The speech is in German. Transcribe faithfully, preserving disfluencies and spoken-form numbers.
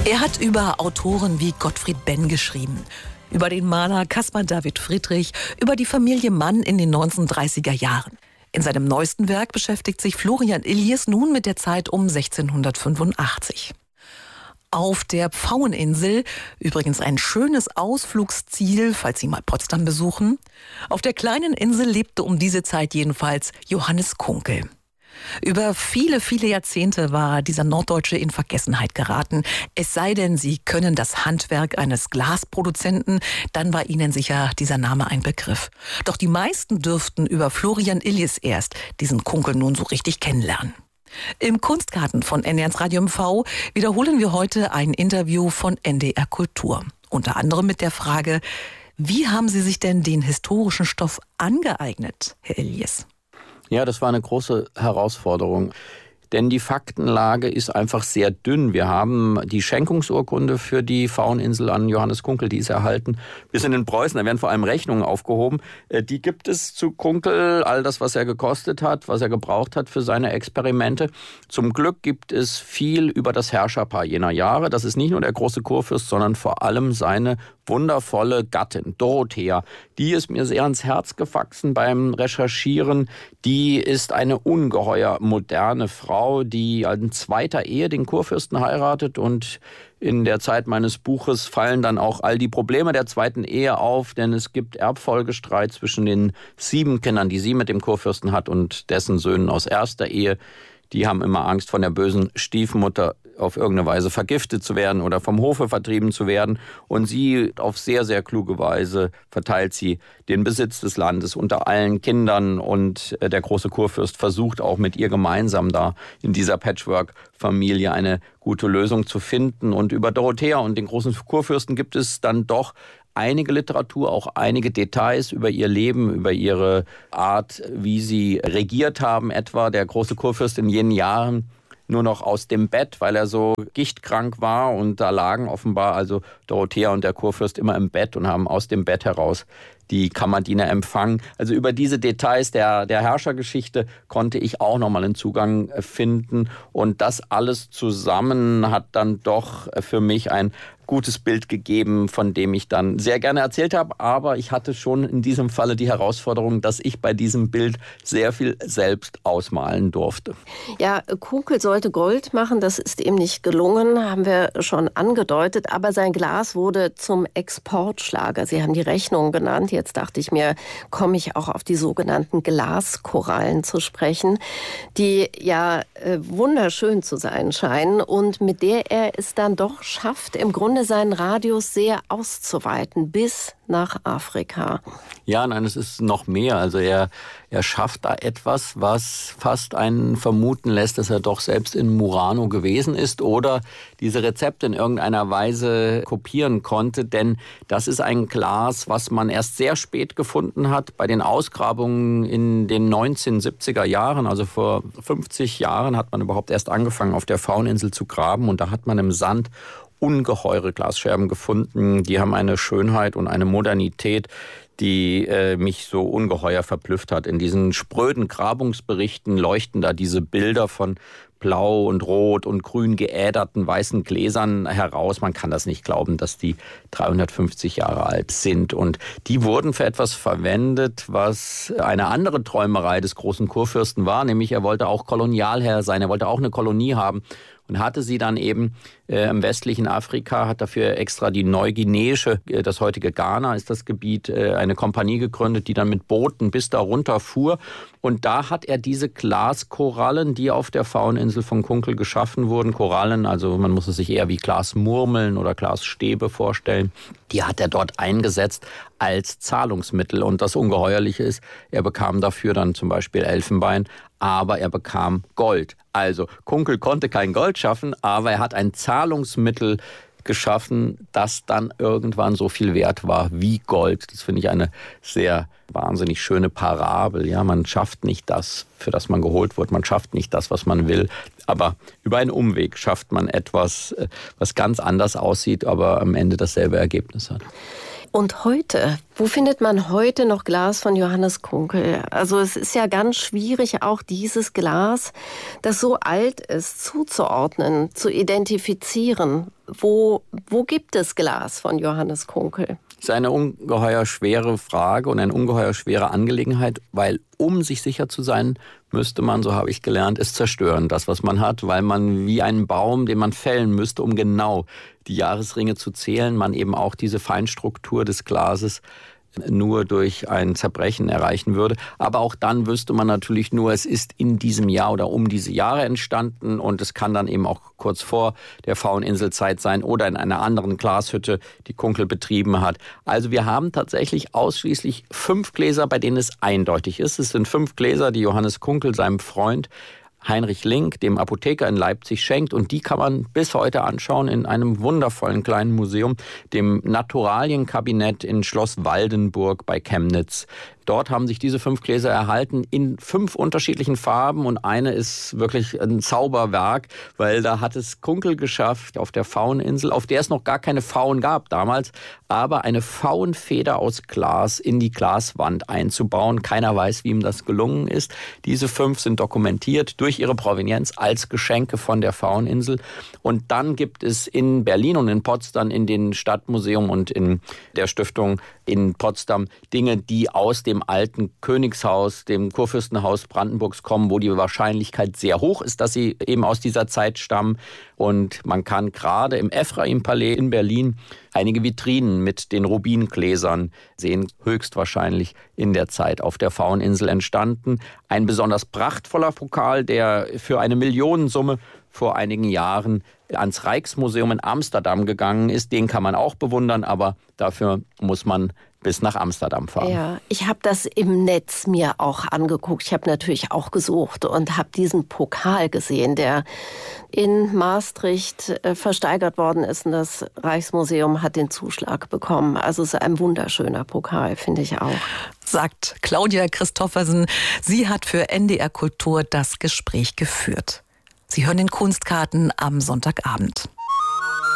Er hat über Autoren wie Gottfried Benn geschrieben, über den Maler Caspar David Friedrich, über die Familie Mann in den neunzehnhundertdreißiger Jahren. In seinem neuesten Werk beschäftigt sich Florian Illies nun mit der Zeit um sechzehnhundertfünfundachtzig. Auf der Pfaueninsel, übrigens ein schönes Ausflugsziel, falls Sie mal Potsdam besuchen, auf der kleinen Insel lebte um diese Zeit jedenfalls Johannes Kunkel. Über viele, viele Jahrzehnte war dieser Norddeutsche in Vergessenheit geraten. Es sei denn, Sie können das Handwerk eines Glasproduzenten, dann war Ihnen sicher dieser Name ein Begriff. Doch die meisten dürften über Florian Illies erst diesen Kunkel nun so richtig kennenlernen. Im Kunstgarten von N eins Radio M V wiederholen wir heute ein Interview von N D R Kultur. Unter anderem mit der Frage, wie haben Sie sich denn den historischen Stoff angeeignet, Herr Illies? Ja, das war eine große Herausforderung. Denn die Faktenlage ist einfach sehr dünn. Wir haben die Schenkungsurkunde für die Pfaueninsel an Johannes Kunkel, die ist erhalten. Bis in den Preußen, da werden vor allem Rechnungen aufgehoben. Die gibt es zu Kunkel, all das, was er gekostet hat, was er gebraucht hat für seine Experimente. Zum Glück gibt es viel über das Herrscherpaar jener Jahre. Das ist nicht nur der große Kurfürst, sondern vor allem seine wundervolle Gattin, Dorothea. Die ist mir sehr ans Herz gewachsen beim Recherchieren. Die ist eine ungeheuer moderne Frau, die in zweiter Ehe den Kurfürsten heiratet. Und in der Zeit meines Buches fallen dann auch all die Probleme der zweiten Ehe auf, denn es gibt Erbfolgestreit zwischen den sieben Kindern, die sie mit dem Kurfürsten hat, und dessen Söhnen aus erster Ehe. Die haben immer Angst, von der bösen Stiefmutter auf irgendeine Weise vergiftet zu werden oder vom Hofe vertrieben zu werden. Und sie auf sehr, sehr kluge Weise verteilt sie den Besitz des Landes unter allen Kindern. Und der große Kurfürst versucht auch mit ihr gemeinsam da in dieser Patchwork-Familie eine gute Lösung zu finden. Und über Dorothea und den großen Kurfürsten gibt es dann doch einige Literatur, auch einige Details über ihr Leben, über ihre Art, wie sie regiert haben. Etwa der große Kurfürst in jenen Jahren nur noch aus dem Bett, weil er so gichtkrank war. Und da lagen offenbar also Dorothea und der Kurfürst immer im Bett und haben aus dem Bett heraus die Kammerdiener empfangen. Also über diese Details der, der Herrschergeschichte konnte ich auch nochmal einen Zugang finden. Und das alles zusammen hat dann doch für mich ein gutes Bild gegeben, von dem ich dann sehr gerne erzählt habe. Aber ich hatte schon in diesem Falle die Herausforderung, dass ich bei diesem Bild sehr viel selbst ausmalen durfte. Ja, Kunkel sollte Gold machen. Das ist ihm nicht gelungen, haben wir schon angedeutet. Aber sein Glas wurde zum Exportschlager. Sie haben die Rechnung genannt. Jetzt dachte ich mir, komme ich auch auf die sogenannten Glaskorallen zu sprechen, die ja äh, wunderschön zu sein scheinen und mit der er es dann doch schafft, im Grunde seinen Radius sehr auszuweiten bis nach Afrika. Ja, nein, es ist noch mehr. Also er, er schafft da etwas, was fast einen vermuten lässt, dass er doch selbst in Murano gewesen ist oder diese Rezepte in irgendeiner Weise kopieren konnte. Denn das ist ein Glas, was man erst sehr spät gefunden hat. Bei den Ausgrabungen in den neunzehnhundertsiebziger Jahren, also vor fünfzig Jahren, hat man überhaupt erst angefangen, auf der Pfaueninsel zu graben. Und da hat man im Sand ungeheure Glasscherben gefunden. Die haben eine Schönheit und eine Modernität, die äh, mich so ungeheuer verblüfft hat. In diesen spröden Grabungsberichten leuchten da diese Bilder von blau und rot und grün geäderten weißen Gläsern heraus. Man kann das nicht glauben, dass die dreihundertfünfzig Jahre alt sind. Und die wurden für etwas verwendet, was eine andere Träumerei des großen Kurfürsten war, nämlich er wollte auch Kolonialherr sein, er wollte auch eine Kolonie haben. Und hatte sie dann eben äh, im westlichen Afrika, hat dafür extra die neuguineische, äh, das heutige Ghana ist das Gebiet, äh, eine Kompanie gegründet, die dann mit Booten bis da runter fuhr. Und da hat er diese Glaskorallen, die auf der Pfaueninsel von Kunkel geschaffen wurden, Korallen, also man muss es sich eher wie Glasmurmeln oder Glasstäbe vorstellen, die hat er dort eingesetzt als Zahlungsmittel. Und das Ungeheuerliche ist, er bekam dafür dann zum Beispiel Elfenbein, aber er bekam Gold. Also Kunkel konnte kein Gold schaffen, aber er hat ein Zahlungsmittel geschaffen, das dann irgendwann so viel wert war wie Gold. Das finde ich eine sehr wahnsinnig schöne Parabel. Ja, man schafft nicht das, für das man geholt wird. Man schafft nicht das, was man will. Aber über einen Umweg schafft man etwas, was ganz anders aussieht, aber am Ende dasselbe Ergebnis hat. Und heute, wo findet man heute noch Glas von Johannes Kunkel? Also es ist ja ganz schwierig, auch dieses Glas, das so alt ist, zuzuordnen, zu identifizieren. Wo, wo gibt es Glas von Johannes Kunkel? Das ist eine ungeheuer schwere Frage und eine ungeheuer schwere Angelegenheit, weil um sich sicher zu sein, müsste man, so habe ich gelernt, es zerstören, das, was man hat, weil man wie einen Baum, den man fällen müsste, um genau die Jahresringe zu zählen, man eben auch diese Feinstruktur des Glases nur durch ein Zerbrechen erreichen würde. Aber auch dann wüsste man natürlich nur, es ist in diesem Jahr oder um diese Jahre entstanden und es kann dann eben auch kurz vor der Faun-Insel-Zeit sein oder in einer anderen Glashütte, die Kunkel betrieben hat. Also wir haben tatsächlich ausschließlich fünf Gläser, bei denen es eindeutig ist. Es sind fünf Gläser, die Johannes Kunkel seinem Freund Heinrich Link, dem Apotheker in Leipzig, schenkt. Und die kann man bis heute anschauen in einem wundervollen kleinen Museum, dem Naturalienkabinett in Schloss Waldenburg bei Chemnitz. Dort haben sich diese fünf Gläser erhalten in fünf unterschiedlichen Farben und eine ist wirklich ein Zauberwerk, weil da hat es Kunkel geschafft auf der Fauninsel, auf der es noch gar keine Faun gab damals, aber eine Faunfeder aus Glas in die Glaswand einzubauen. Keiner weiß, wie ihm das gelungen ist. Diese fünf sind dokumentiert durch ihre Provenienz als Geschenke von der Fauninsel. Und dann gibt es in Berlin und in Potsdam, in den Stadtmuseum und in der Stiftung in Potsdam Dinge, die aus dem alten Königshaus, dem Kurfürstenhaus Brandenburgs kommen, wo die Wahrscheinlichkeit sehr hoch ist, dass sie eben aus dieser Zeit stammen. Und man kann gerade im Ephraim-Palais in Berlin einige Vitrinen mit den Rubingläsern sehen, höchstwahrscheinlich in der Zeit auf der Fauninsel entstanden. Ein besonders prachtvoller Pokal, der für eine Millionensumme vor einigen Jahren ans Rijksmuseum in Amsterdam gegangen ist. Den kann man auch bewundern, aber dafür muss man bis nach Amsterdam fahren. Ja, ich habe das im Netz mir auch angeguckt. Ich habe natürlich auch gesucht und habe diesen Pokal gesehen, der in Maastricht äh, versteigert worden ist. Und das Rijksmuseum hat den Zuschlag bekommen. Also es ist ein wunderschöner Pokal, finde ich auch. Sagt Claudia Christoffersen. Sie hat für N D R Kultur das Gespräch geführt. Sie hören den Kunstkarten am Sonntagabend.